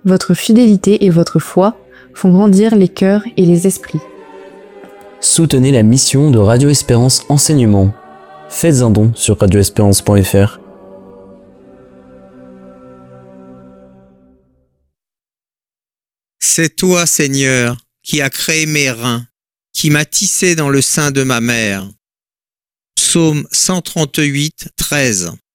votre fidélité et votre foi font grandir les cœurs et les esprits. Soutenez la mission de Radio Espérance Enseignement. Faites un don sur radioespérance.fr. C'est toi, Seigneur, qui as créé mes reins, qui m'as tissé dans le sein de ma mère. Psaume 138, 13.